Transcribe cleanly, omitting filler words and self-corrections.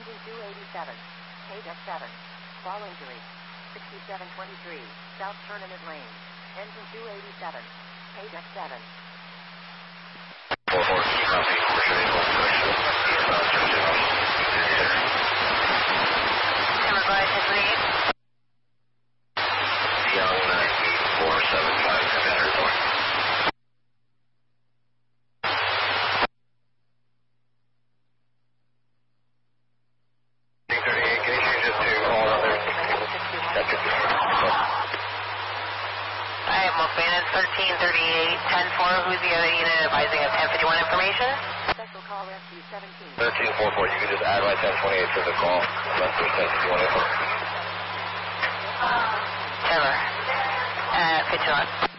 Engine 287. KDEC 7. Fall injury. 6723. South Tournament Lane. Engine 287. KDEC 7. 44, copy. Number 568. Young 9475, Commander report. I have Mofana 1338, 10-4. Who's the other unit advising of 1051 information? Special call rescue 17. 1344, you can just add my 1028 to the call. Unless there's 1051 info. Trevor. Pitch on.